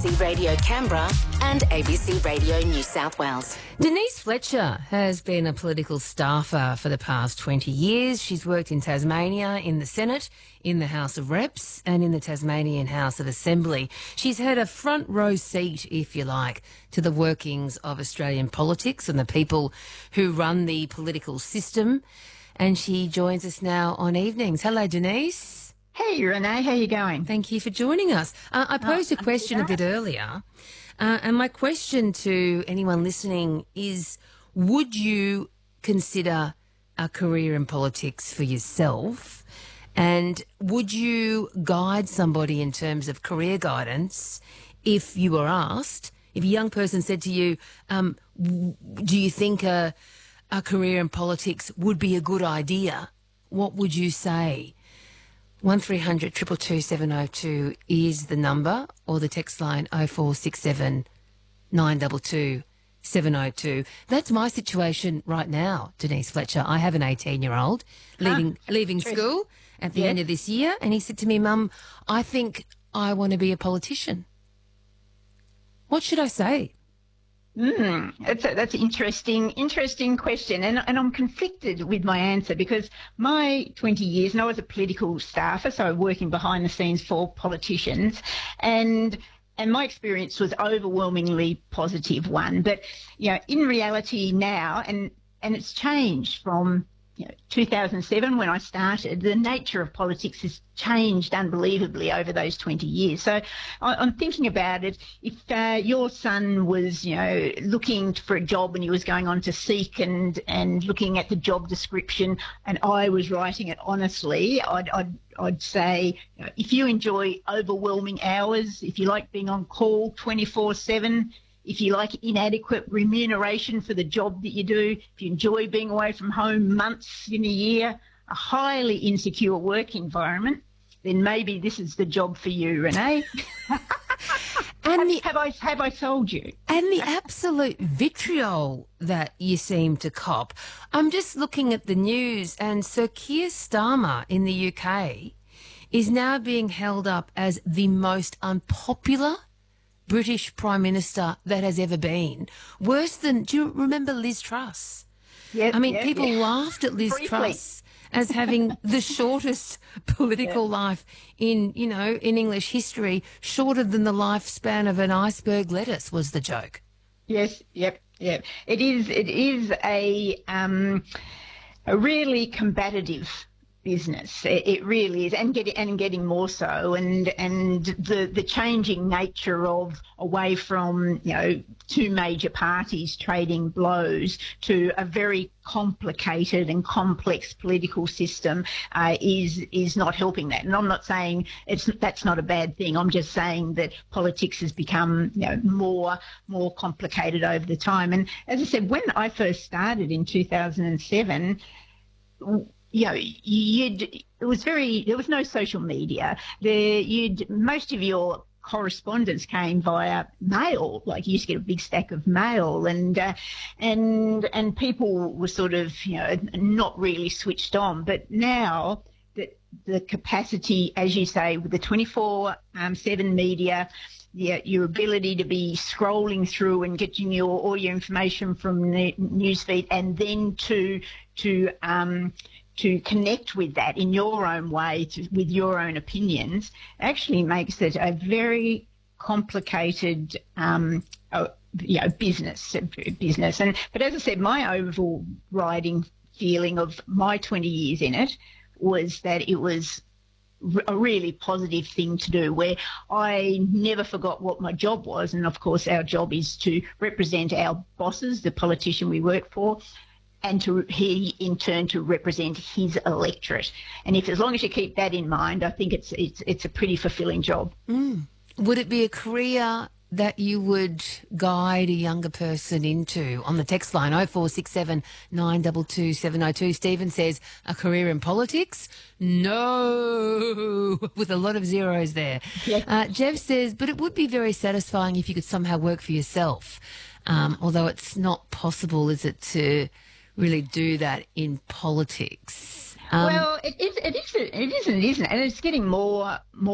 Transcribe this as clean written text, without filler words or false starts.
ABC Radio Canberra and ABC Radio New South Wales. Denise Fletcher has been a political staffer for the past 20 years. She's worked in Tasmania, in the Senate, in the House of Reps and in the Tasmanian House of Assembly. She's had a front row seat, if you like, to the workings of Australian politics and the people who run the political system. And she joins us now on evenings. Hello, Denise. Hey, Renee, how you going? Thank you for joining us. I posed a question a bit earlier, and my question to anyone listening is, would you consider a career in politics for yourself? And would you guide somebody in terms of career guidance if you were asked, if a young person said to you, do you think a career in politics would be a good idea? What would you say? 1300 222 702 is the number, or the text line 0467 922 702. That's my situation right now, Denise Fletcher. I have an 18-year-old leaving school at the end of this year, and he said to me, Mum, I think I want to be a politician. What should I say? That's an interesting question, and I'm conflicted with my answer because my 20 years, and I was a political staffer, so working behind the scenes for politicians, and my experience was overwhelmingly positive one. But in reality now, and it's changed from 2007 when I started, the nature of politics has changed unbelievably over those 20 years. So I'm thinking about it. If your son was, looking for a job and he was going on to Seek and looking at the job description, and I was writing it honestly, I'd say, if you enjoy overwhelming hours, if you like being on call 24/7, if you like inadequate remuneration for the job that you do, if you enjoy being away from home months in a year, a highly insecure work environment, then maybe this is the job for you, Renee. Have I sold you? And the absolute vitriol that you seem to cop. I'm just looking at the news, and Sir Keir Starmer in the UK is now being held up as the most unpopular British Prime Minister that has ever been. Worse than, do you remember Liz Truss? Yes, I mean, people laughed at Liz Briefly. Truss as having the shortest political life in English history, shorter than the lifespan of an iceberg lettuce was the joke. Yes, yep. It is a really combative business. It really is, and getting more so, and the changing nature of away from two major parties trading blows to a very complicated and complex political system is not helping that. And I'm not saying that's not a bad thing. I'm just saying that politics has become more complicated over the time. And as I said, when I first started in 2007. There was no social media. Most of your correspondence came via mail. Like, you used to get a big stack of mail, and people were sort of not really switched on. But now that the capacity, as you say, with the 24/7 media, your ability to be scrolling through and getting all your information from the newsfeed, and then to connect with that in your own way, with your own opinions, actually makes it a very complicated business. But as I said, my overriding feeling of my 20 years in it was that it was a really positive thing to do, where I never forgot what my job was. And of course, our job is to represent our bosses, the politician we work for, and he in turn to represent his electorate. And as long as you keep that in mind, I think it's a pretty fulfilling job. Would it be a career that you would guide a younger person into? On the text line 0467 922 702, Stephen says, a career in politics? No, with a lot of zeros there. Yeah. Jeff says, but it would be very satisfying if you could somehow work for yourself, although it's not possible, is it, to really do that in politics? Well, it isn't, and it's getting more